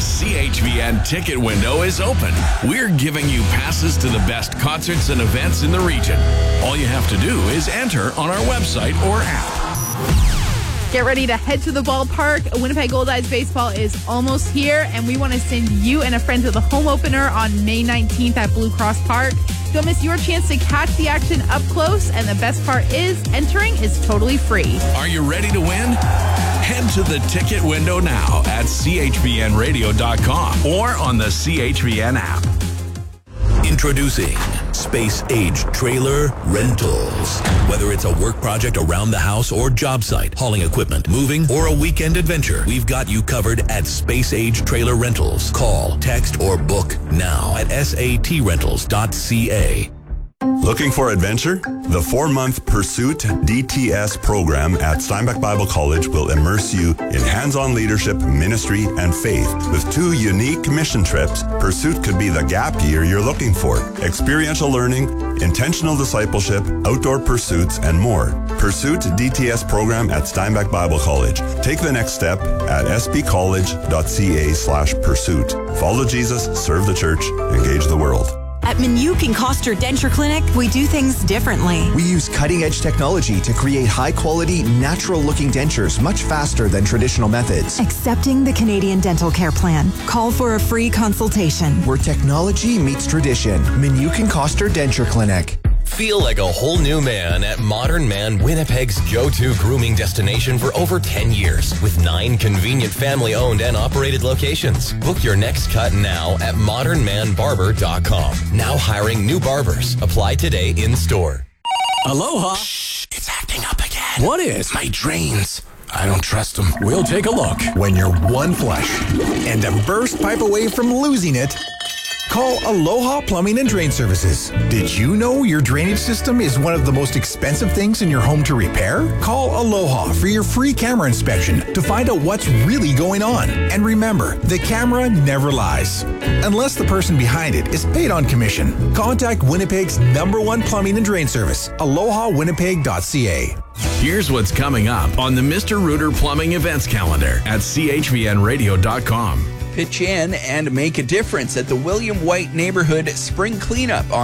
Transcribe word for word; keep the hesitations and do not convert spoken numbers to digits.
C H V N ticket window is open. We're giving you passes to the best concerts and events in the region. All you have to do is enter on our website or app. Get ready to head to the ballpark. Winnipeg Goldeyes baseball is almost here, and we want to send you and a friend to the home opener on May nineteenth at Blue Cross Park. Don't miss your chance to catch the action up close, and the best part is entering is totally free. Are you ready to win? Head to the ticket window now at C H V N radio dot com or on the C H V N app. Introducing Space Age Trailer Rentals. Whether it's a work project around the house or job site, hauling equipment, moving, or a weekend adventure, we've got you covered at Space Age Trailer Rentals. Call, text, or book now at S A T rentals dot C A. Looking for adventure? The four-month Pursuit D T S program at Steinbach Bible College will immerse you in hands-on leadership, ministry, and faith. With two unique mission trips, Pursuit could be the gap year you're looking for. Experiential learning, intentional discipleship, outdoor pursuits, and more. Pursuit D T S program at Steinbach Bible College. Take the next step at s b college dot c a slash pursuit. Follow Jesus, serve the church, engage the world. At Minuk and Coster Denture Clinic, we do things differently. We use cutting-edge technology to create high-quality, natural-looking dentures much faster than traditional methods. Accepting the Canadian Dental Care Plan. Call for a free consultation. Where technology meets tradition. Minuk and Coster Denture Clinic. Feel like a whole new man at Modern Man, Winnipeg's go-to grooming destination for over ten years, with nine convenient family-owned and operated locations. Book your next cut now at modern man barber dot com. Now hiring new barbers. Apply today in store. Aloha. Shh, it's acting up again. What is? My drains. I don't trust them. We'll take a look. When you're one flush and a burst pipe away from losing it, call Aloha Plumbing and Drain Services. Did you know your drainage system is one of the most expensive things in your home to repair? Call Aloha for your free camera inspection to find out what's really going on. And remember, the camera never lies. Unless the person behind it is paid on commission. Contact Winnipeg's number one plumbing and drain service, aloha winnipeg dot c a. Here's what's coming up on the Mister Rooter Plumbing events calendar at C H V N radio dot com. Pitch in and make a difference at the William White Neighborhood Spring Cleanup on